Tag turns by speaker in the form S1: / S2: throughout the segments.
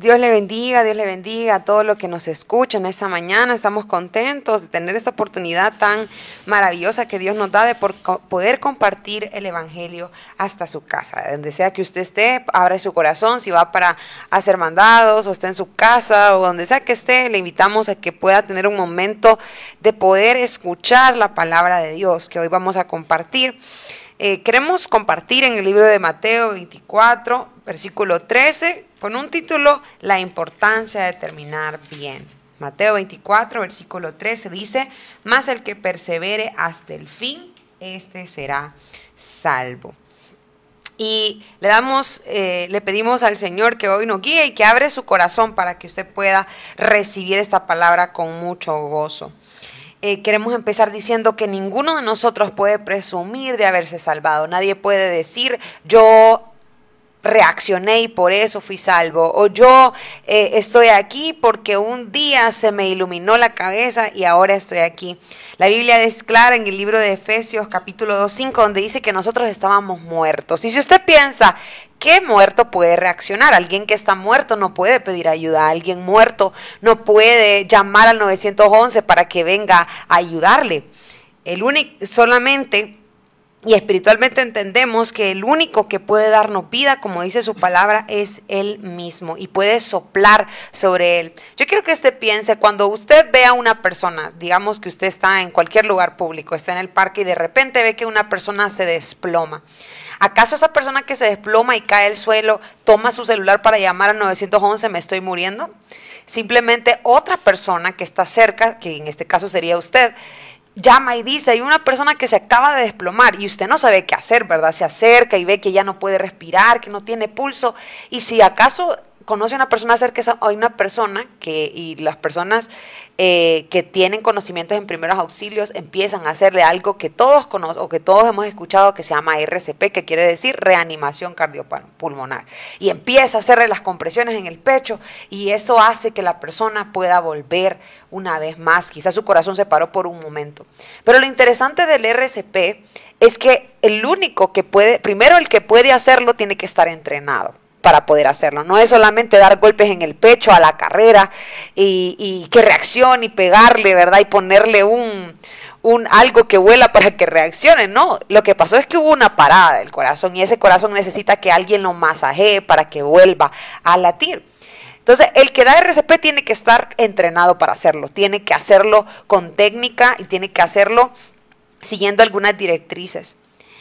S1: Dios le bendiga a todos los que nos escuchan esta mañana. Estamos contentos de tener esta oportunidad tan maravillosa que Dios nos da de poder compartir el Evangelio hasta su casa. Donde sea que usted esté, abra su corazón, si va para hacer mandados o está en su casa o donde sea que esté, le invitamos a que pueda tener un momento de poder escuchar la palabra de Dios que hoy vamos a compartir. Queremos compartir en el libro de Mateo 24, versículo 13, con un título, La importancia de terminar bien. Mateo 24, versículo 13 dice, mas el que persevere hasta el fin, este será salvo. Y le pedimos al Señor que hoy nos guíe y que abre su corazón para que usted pueda recibir esta palabra con mucho gozo. Queremos empezar diciendo que ninguno de nosotros puede presumir de haberse salvado. Nadie puede decir, yo reaccioné y por eso fui salvo. O yo estoy aquí porque un día se me iluminó la cabeza y ahora estoy aquí. La Biblia es clara en el libro de Efesios capítulo 2:5 donde dice que nosotros estábamos muertos. Y si usted piensa, ¿qué muerto puede reaccionar? Alguien que está muerto no puede pedir ayuda. Alguien muerto no puede llamar al 911 para que venga a ayudarle. Solamente y espiritualmente entendemos que el único que puede darnos vida, como dice su palabra, es Él mismo y puede soplar sobre Él. Yo quiero que usted piense, cuando usted ve a una persona, digamos que usted está en cualquier lugar público, está en el parque y de repente ve que una persona se desploma. ¿Acaso esa persona que se desploma y cae al suelo toma su celular para llamar al 911, me estoy muriendo? Simplemente otra persona que está cerca, que en este caso sería usted, llama y dice, hay una persona que se acaba de desplomar y usted no sabe qué hacer, ¿verdad? Se acerca y ve que ya no puede respirar, que no tiene pulso, y si acaso conoce a una persona cerca, hay una persona y las personas que tienen conocimientos en primeros auxilios empiezan a hacerle algo que todos conocen o que todos hemos escuchado que se llama RCP, que quiere decir reanimación cardiopulmonar, y empieza a hacerle las compresiones en el pecho y eso hace que la persona pueda volver una vez más. Quizás su corazón se paró por un momento, pero lo interesante del RCP es que el único que puede, primero el que puede hacerlo tiene que estar entrenado para poder hacerlo. No es solamente dar golpes en el pecho a la carrera y que reaccione y pegarle, ¿verdad? Y ponerle un algo que vuela para que reaccione. No, lo que pasó es que hubo una parada del corazón y ese corazón necesita que alguien lo masajee para que vuelva a latir. Entonces, el que da RCP tiene que estar entrenado para hacerlo, tiene que hacerlo con técnica y tiene que hacerlo siguiendo algunas directrices.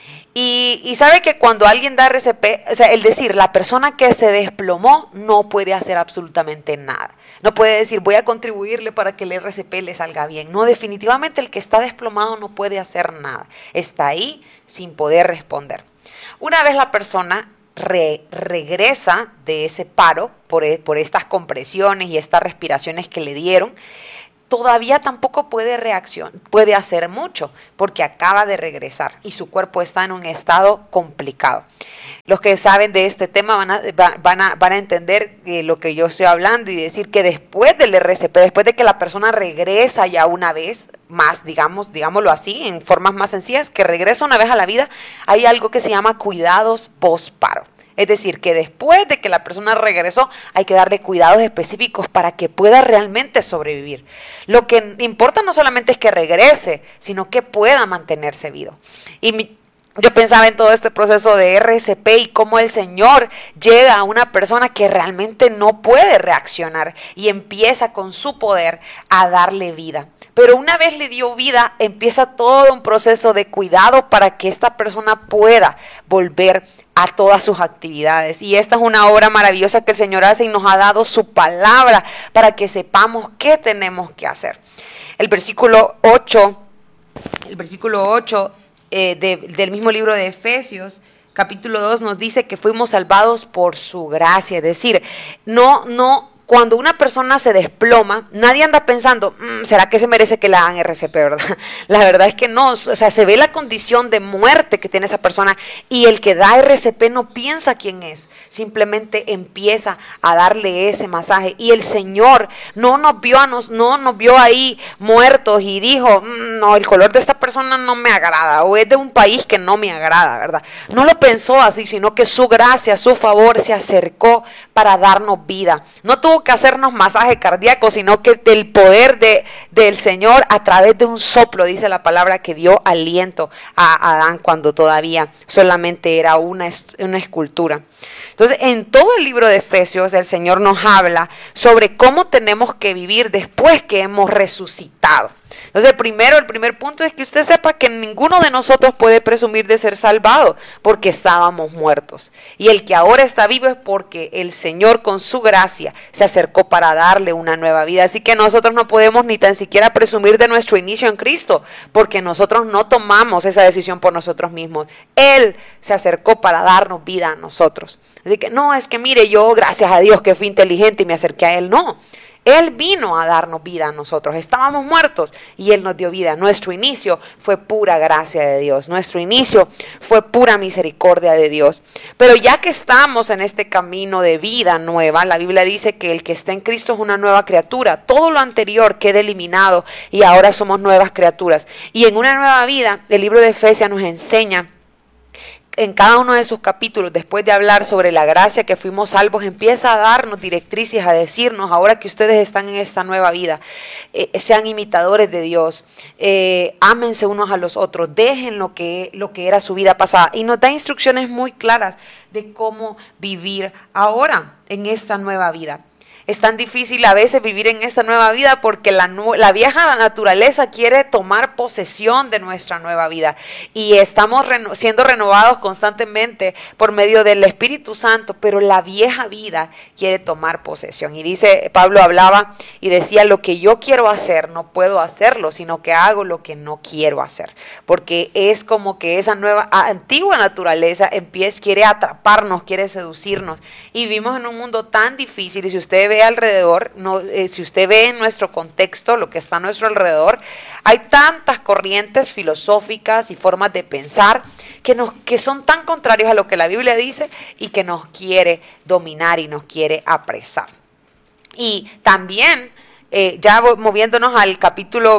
S1: Y sabe que cuando alguien da RCP, o sea, el decir, la persona que se desplomó no puede hacer absolutamente nada. No puede decir, voy a contribuirle para que el RCP le salga bien. No, definitivamente el que está desplomado no puede hacer nada. Está ahí sin poder responder. Una vez la persona regresa de ese paro por estas compresiones y estas respiraciones que le dieron, todavía tampoco puede hacer mucho porque acaba de regresar y su cuerpo está en un estado complicado. Los que saben de este tema van a entender lo que yo estoy hablando y decir que después del RCP, después de que la persona regresa ya una vez más, digámoslo así, en formas más sencillas, que regresa una vez a la vida, hay algo que se llama cuidados post-paro. Es decir, que después de que la persona regresó, hay que darle cuidados específicos para que pueda realmente sobrevivir. Lo que importa no solamente es que regrese, sino que pueda mantenerse vivo. Yo pensaba en todo este proceso de RCP y cómo el Señor llega a una persona que realmente no puede reaccionar y empieza con su poder a darle vida. Pero una vez le dio vida, empieza todo un proceso de cuidado para que esta persona pueda volver a todas sus actividades. Y esta es una obra maravillosa que el Señor hace y nos ha dado su palabra para que sepamos qué tenemos que hacer. El versículo 8 del mismo libro de Efesios, capítulo 2, nos dice que fuimos salvados por su gracia. Es decir, cuando una persona se desploma, nadie anda pensando, ¿será que se merece que le hagan RCP, verdad? La verdad es que no, o sea, se ve la condición de muerte que tiene esa persona y el que da RCP no piensa quién es, simplemente empieza a darle ese masaje. Y el Señor no nos vio ahí muertos y dijo, no, el color de esta persona no me agrada, o es de un país que no me agrada, ¿verdad? No lo pensó así, sino que su gracia, su favor se acercó para darnos vida. No tuvo que hacernos masaje cardíaco, sino que el poder del Señor a través de un soplo, dice la palabra, que dio aliento a Adán cuando todavía solamente era una escultura. Entonces, en todo el libro de Efesios, el Señor nos habla sobre cómo tenemos que vivir después que hemos resucitado. Entonces, el primer punto es que usted sepa que ninguno de nosotros puede presumir de ser salvado porque estábamos muertos. Y el que ahora está vivo es porque el Señor con su gracia se acercó para darle una nueva vida. Así que nosotros no podemos ni tan siquiera presumir de nuestro inicio en Cristo porque nosotros no tomamos esa decisión por nosotros mismos. Él se acercó para darnos vida a nosotros. Así que no, es que mire, yo gracias a Dios que fui inteligente y me acerqué a Él. No. Él vino a darnos vida a nosotros, estábamos muertos y Él nos dio vida. Nuestro inicio fue pura gracia de Dios, nuestro inicio fue pura misericordia de Dios. Pero ya que estamos en este camino de vida nueva, la Biblia dice que el que está en Cristo es una nueva criatura. Todo lo anterior queda eliminado y ahora somos nuevas criaturas. Y en una nueva vida, el libro de Efesios nos enseña en cada uno de sus capítulos, después de hablar sobre la gracia que fuimos salvos, empieza a darnos directrices, a decirnos, ahora que ustedes están en esta nueva vida, sean imitadores de Dios, ámense unos a los otros, dejen lo que era su vida pasada. Y nos da instrucciones muy claras de cómo vivir ahora en esta nueva vida. Es tan difícil a veces vivir en esta nueva vida porque la vieja naturaleza quiere tomar posesión de nuestra nueva vida y estamos siendo renovados constantemente por medio del Espíritu Santo, pero la vieja vida quiere tomar posesión. Y dice, Pablo hablaba y decía, lo que yo quiero hacer no puedo hacerlo, sino que hago lo que no quiero hacer, porque es como que esa antigua naturaleza quiere atraparnos, quiere seducirnos y vivimos en un mundo tan difícil. Y si usted ve alrededor, si usted ve en nuestro contexto lo que está a nuestro alrededor, hay tantas corrientes filosóficas y formas de pensar que son tan contrarios a lo que la Biblia dice y que nos quiere dominar y nos quiere apresar. Y también, ya moviéndonos al capítulo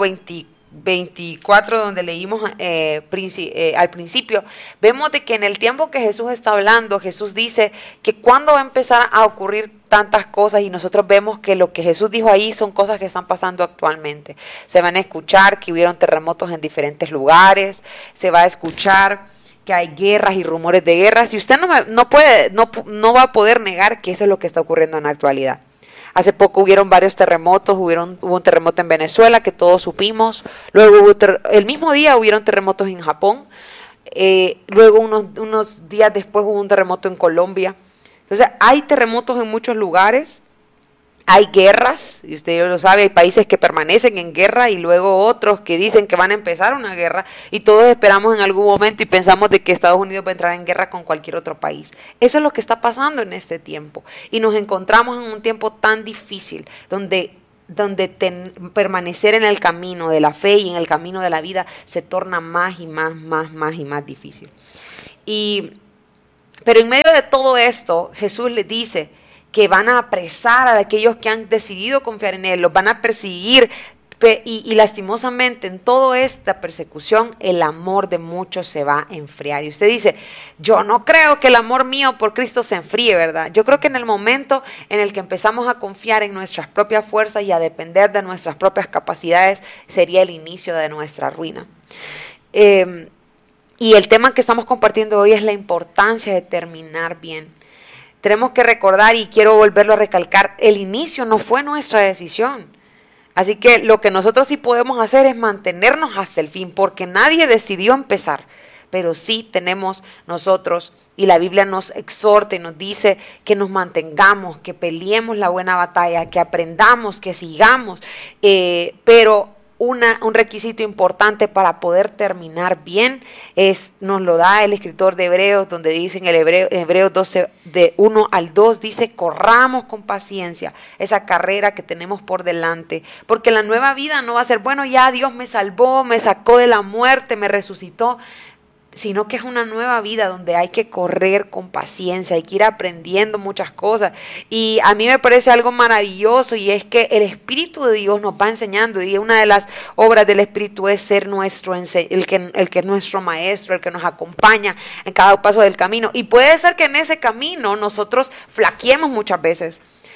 S1: 24, donde leímos al principio, vemos de que en el tiempo que Jesús está hablando, Jesús dice que cuando va a empezar a ocurrir tantas cosas, y nosotros vemos que lo que Jesús dijo ahí son cosas que están pasando actualmente. Se van a escuchar que hubieron terremotos en diferentes lugares, se va a escuchar que hay guerras y rumores de guerras, y usted no va a poder negar que eso es lo que está ocurriendo en la actualidad. Hace poco hubieron varios terremotos, hubo un terremoto en Venezuela que todos supimos, luego el mismo día hubieron terremotos en Japón, luego unos días después hubo un terremoto en Colombia. Entonces hay terremotos en muchos lugares, hay guerras, y usted lo sabe, hay países que permanecen en guerra y luego otros que dicen que van a empezar una guerra y todos esperamos en algún momento y pensamos de que Estados Unidos va a entrar en guerra con cualquier otro país. Eso es lo que está pasando en este tiempo y nos encontramos en un tiempo tan difícil donde permanecer en el camino de la fe y en el camino de la vida se torna más y más difícil. Pero en medio de todo esto, Jesús les dice que van a apresar a aquellos que han decidido confiar en Él, los van a perseguir y lastimosamente en toda esta persecución el amor de muchos se va a enfriar. Y usted dice, yo no creo que el amor mío por Cristo se enfríe, ¿verdad? Yo creo que en el momento en el que empezamos a confiar en nuestras propias fuerzas y a depender de nuestras propias capacidades sería el inicio de nuestra ruina. Y el tema que estamos compartiendo hoy es la importancia de terminar bien. Tenemos que recordar, y quiero volverlo a recalcar, el inicio no fue nuestra decisión. Así que lo que nosotros sí podemos hacer es mantenernos hasta el fin, porque nadie decidió empezar. Pero sí tenemos nosotros, y la Biblia nos exhorta y nos dice que nos mantengamos, que peleemos la buena batalla, que aprendamos, que sigamos. Pero un requisito importante para poder terminar bien, nos lo da el escritor de Hebreos, donde dice en Hebreos 12, de 1 al 2, dice, corramos con paciencia esa carrera que tenemos por delante, porque la nueva vida no va a ser, bueno, ya Dios me salvó, me sacó de la muerte, me resucitó, sino que es una nueva vida donde hay que correr con paciencia, hay que ir aprendiendo muchas cosas. Y a mí me parece algo maravilloso, y es que el Espíritu de Dios nos va enseñando, y una de las obras del Espíritu es ser el que es nuestro maestro, el que nos acompaña en cada paso del camino. Y puede ser que en ese camino nosotros flaqueemos muchas veces,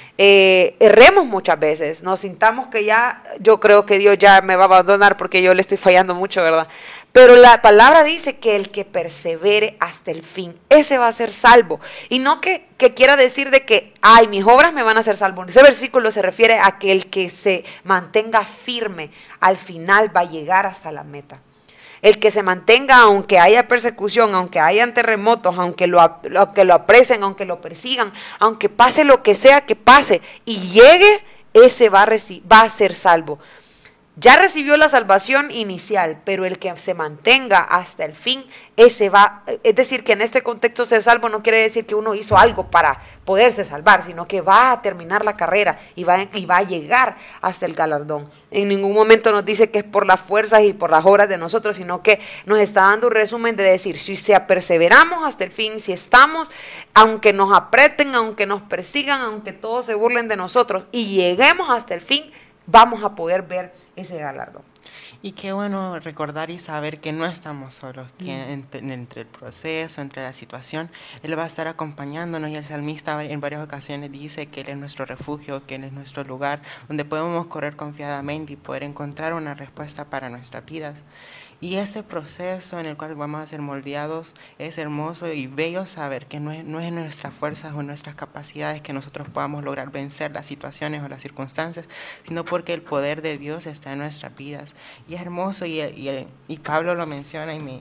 S1: erremos muchas veces, nos sintamos que ya, yo creo que Dios ya me va a abandonar porque yo le estoy fallando mucho, ¿verdad? Pero la palabra dice que el que persevere hasta el fin, ese va a ser salvo. Y no que quiera decir de que, ay, mis obras me van a hacer salvo. Ese versículo se refiere a que el que se mantenga firme, al final va a llegar hasta la meta. El que se mantenga, aunque haya persecución, aunque hayan terremotos, aunque lo apresen, aunque lo persigan, aunque pase lo que sea que pase y llegue, ese va a ser salvo. Ya recibió la salvación inicial, pero el que se mantenga hasta el fin, ese va, es decir, que en este contexto ser salvo no quiere decir que uno hizo algo para poderse salvar, sino que va a terminar la carrera y va a llegar hasta el galardón. En ningún momento nos dice que es por las fuerzas y por las obras de nosotros, sino que nos está dando un resumen de decir, si perseveramos hasta el fin, si estamos, aunque nos aprieten, aunque nos persigan, aunque todos se burlen de nosotros y lleguemos hasta el fin, vamos a poder ver ese galardón.
S2: Y qué bueno recordar y saber que no estamos solos, que entre el proceso, entre la situación, Él va a estar acompañándonos, y el salmista en varias ocasiones dice que Él es nuestro refugio, que Él es nuestro lugar donde podemos correr confiadamente y poder encontrar una respuesta para nuestras vidas. Y ese proceso en el cual vamos a ser moldeados es hermoso y bello saber que no es en nuestras fuerzas o en nuestras capacidades que nosotros podamos lograr vencer las situaciones o las circunstancias, sino porque el poder de Dios está en nuestras vidas. Y es hermoso, y Pablo lo menciona, y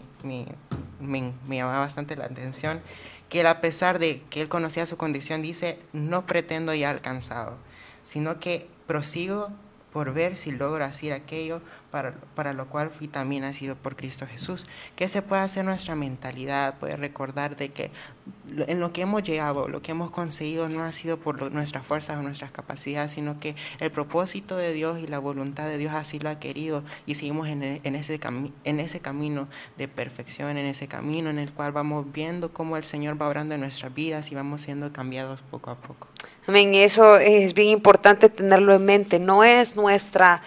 S2: me llama bastante la atención, que él, a pesar de que él conocía su condición, dice, no pretendo ya alcanzado, sino que prosigo por ver si logro hacer aquello para lo cual fui también nacido por Cristo Jesús. Que se pueda hacer nuestra mentalidad, poder recordar de que en lo que hemos llegado, lo que hemos conseguido no ha sido por nuestras fuerzas o nuestras capacidades, sino que el propósito de Dios y la voluntad de Dios así lo ha querido, y seguimos en ese camino de perfección, en ese camino en el cual vamos viendo cómo el Señor va obrando en nuestras vidas y vamos siendo cambiados poco a poco.
S1: Amén, eso es bien importante tenerlo en mente. No es nuestra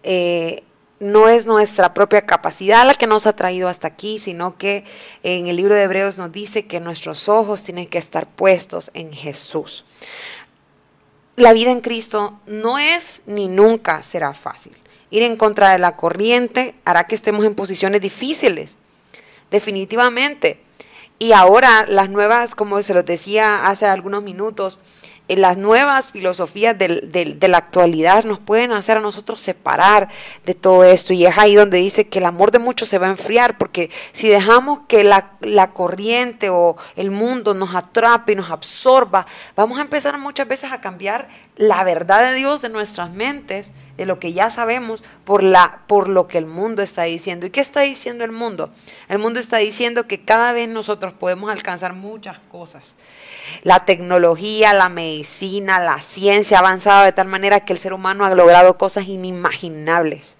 S1: propia capacidad la que nos ha traído hasta aquí, sino que en el libro de Hebreos nos dice que nuestros ojos tienen que estar puestos en Jesús. La vida en Cristo no es ni nunca será fácil. Ir en contra de la corriente hará que estemos en posiciones difíciles, definitivamente. Y ahora las nuevas, como se los decía hace algunos minutos, las nuevas filosofías de la actualidad nos pueden hacer a nosotros separar de todo esto, y es ahí donde dice que el amor de muchos se va a enfriar, porque si dejamos que la corriente o el mundo nos atrape y nos absorba, vamos a empezar muchas veces a cambiar la verdad de Dios de nuestras mentes, de lo que ya sabemos, por lo que el mundo está diciendo. ¿Y qué está diciendo el mundo? El mundo está diciendo que cada vez nosotros podemos alcanzar muchas cosas. La tecnología, la medicina, la ciencia ha avanzado de tal manera que el ser humano ha logrado cosas inimaginables.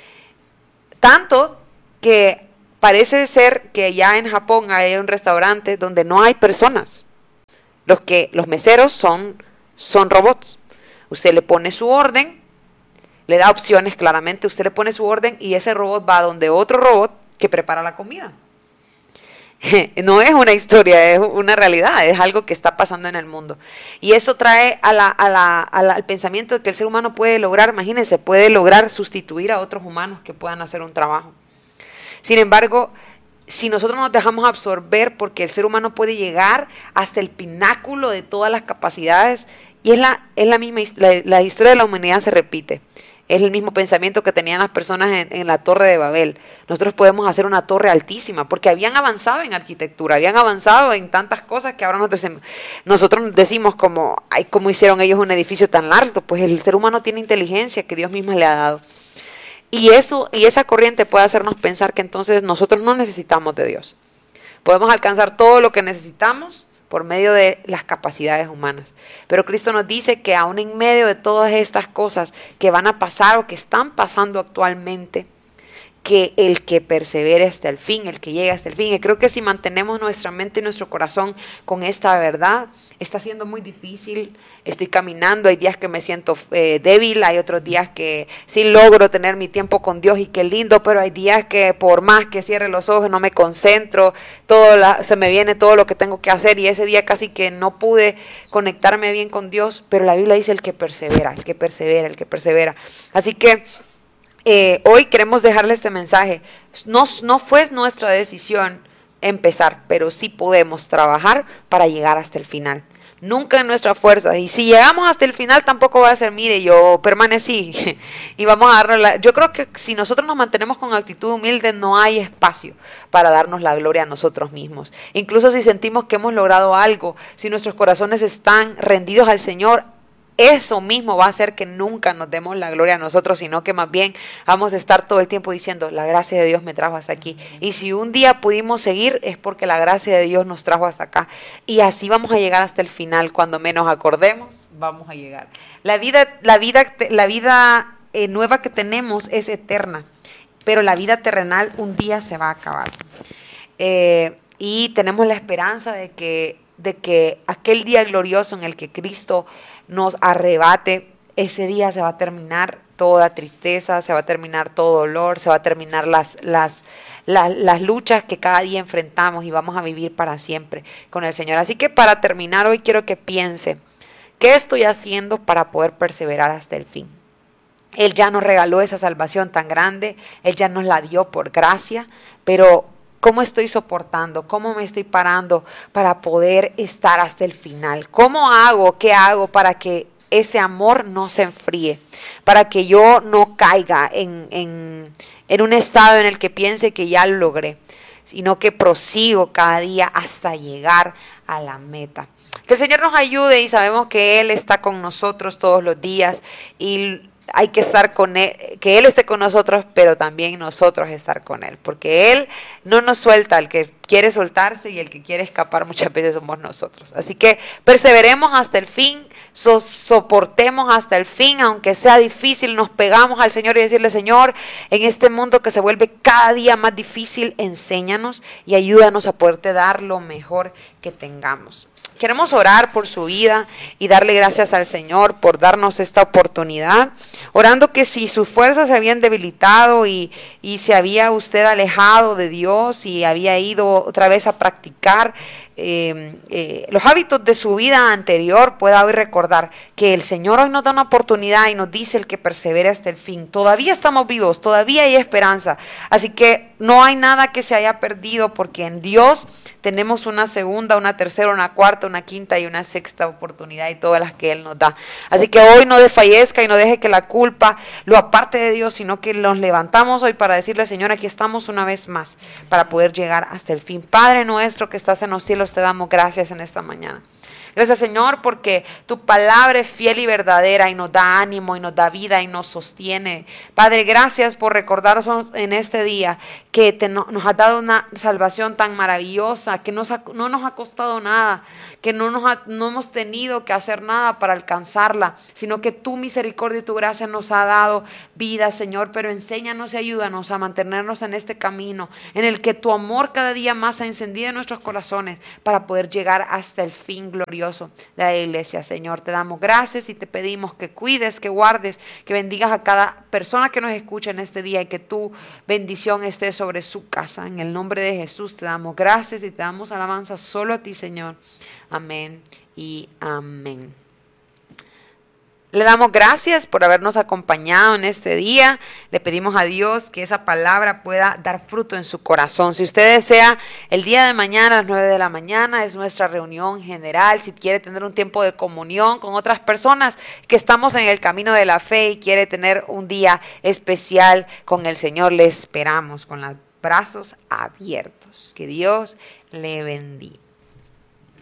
S1: Tanto que parece ser que ya en Japón hay un restaurante donde no hay personas. Los meseros son robots. Usted le pone su orden, le da opciones claramente, usted le pone su orden y ese robot va donde otro robot que prepara la comida. No es una historia, es una realidad, es algo que está pasando en el mundo. Y eso trae al pensamiento de que el ser humano puede lograr, imagínense, puede lograr sustituir a otros humanos que puedan hacer un trabajo. Sin embargo, si nosotros nos dejamos absorber, porque el ser humano puede llegar hasta el pináculo de todas las capacidades, y es la misma, la historia de la humanidad se repite. Es el mismo pensamiento que tenían las personas en la Torre de Babel. Nosotros podemos hacer una torre altísima, porque habían avanzado en arquitectura, habían avanzado en tantas cosas que ahora nosotros decimos como, ay, ¿cómo hicieron ellos un edificio tan largo? Pues el ser humano tiene inteligencia que Dios mismo le ha dado. Y esa corriente puede hacernos pensar que entonces nosotros no necesitamos de Dios. Podemos alcanzar todo lo que necesitamos por medio de las capacidades humanas. Pero Cristo nos dice que aún en medio de todas estas cosas que van a pasar o que están pasando actualmente, que el que persevere hasta el fin, el que llegue hasta el fin. Y creo que si mantenemos nuestra mente y nuestro corazón con esta verdad, está siendo muy difícil. Estoy caminando, hay días que me siento débil, hay otros días que sí logro tener mi tiempo con Dios y qué lindo, pero hay días que por más que cierre los ojos no me concentro, se me viene todo lo que tengo que hacer y ese día casi que no pude conectarme bien con Dios, pero la Biblia dice el que persevera, el que persevera, el que persevera. Así que hoy queremos dejarle este mensaje. No fue nuestra decisión empezar, pero sí podemos trabajar para llegar hasta el final. Nunca en nuestra fuerza. Y si llegamos hasta el final tampoco va a ser, mire, yo permanecí y vamos a darnos yo creo que si nosotros nos mantenemos con actitud humilde no hay espacio para darnos la gloria a nosotros mismos. Incluso si sentimos que hemos logrado algo, si nuestros corazones están rendidos al Señor, eso mismo va a hacer que nunca nos demos la gloria a nosotros, sino que más bien vamos a estar todo el tiempo diciendo, la gracia de Dios me trajo hasta aquí. Y si un día pudimos seguir, es porque la gracia de Dios nos trajo hasta acá. Y así vamos a llegar hasta el final. Cuando menos acordemos, vamos a llegar. La vida nueva que tenemos es eterna, pero la vida terrenal un día se va a acabar. Y tenemos la esperanza de que aquel día glorioso en el que Cristo nos arrebate, ese día se va a terminar toda tristeza, se va a terminar todo dolor, se va a terminar las luchas que cada día enfrentamos y vamos a vivir para siempre con el Señor. Así que para terminar hoy quiero que piense, ¿qué estoy haciendo para poder perseverar hasta el fin? Él ya nos regaló esa salvación tan grande, Él ya nos la dio por gracia, pero ¿cómo estoy soportando? ¿Cómo me estoy parando para poder estar hasta el final? ¿Cómo hago? ¿Qué hago para que ese amor no se enfríe? Para que yo no caiga en un estado en el que piense que ya lo logré, sino que prosigo cada día hasta llegar a la meta. Que el Señor nos ayude y sabemos que Él está con nosotros todos los días y hay que estar con Él, que Él esté con nosotros, pero también nosotros estar con Él, porque Él no nos suelta, el que quiere soltarse y el que quiere escapar muchas veces somos nosotros. Así que perseveremos hasta el fin, soportemos hasta el fin, aunque sea difícil, nos pegamos al Señor y decirle, Señor, en este mundo que se vuelve cada día más difícil, enséñanos y ayúdanos a poderte dar lo mejor que tengamos. Queremos orar por su vida y darle gracias al Señor por darnos esta oportunidad, orando que si sus fuerzas se habían debilitado y se había usted alejado de Dios y había ido otra vez a practicar los hábitos de su vida anterior, pueda hoy recordar que el Señor hoy nos da una oportunidad y nos dice el que persevere hasta el fin. Todavía estamos vivos, todavía hay esperanza, así que no hay nada que se haya perdido, porque en Dios tenemos una segunda, una tercera, una cuarta, una quinta y una sexta oportunidad y todas las que Él nos da. Así que hoy no desfallezca y no deje que la culpa lo aparte de Dios, sino que nos levantamos hoy para decirle, Señor, aquí estamos una vez más para poder llegar hasta el fin. Padre nuestro que estás en los cielos, te damos gracias en esta mañana. Gracias, Señor, porque tu palabra es fiel y verdadera y nos da ánimo y nos da vida y nos sostiene. Padre, gracias por recordarnos en este día que nos has dado una salvación tan maravillosa, que no nos ha costado nada, que no hemos tenido que hacer nada para alcanzarla, sino que tu misericordia y tu gracia nos ha dado vida, Señor. Pero enséñanos y ayúdanos a mantenernos en este camino en el que tu amor cada día más se encendida en nuestros corazones para poder llegar hasta el fin glorioso de la iglesia. Señor, te damos gracias y te pedimos que cuides, que guardes, que bendigas a cada persona que nos escucha en este día y que tu bendición esté sobre su casa. En el nombre de Jesús te damos gracias y te damos alabanza solo a ti, Señor. Amén y amén. Le damos gracias por habernos acompañado en este día. Le pedimos a Dios que esa palabra pueda dar fruto en su corazón. Si usted desea, el día de mañana a las 9 de la mañana es nuestra reunión general. Si quiere tener un tiempo de comunión con otras personas que estamos en el camino de la fe y quiere tener un día especial con el Señor, le esperamos con los brazos abiertos. Que Dios le bendiga.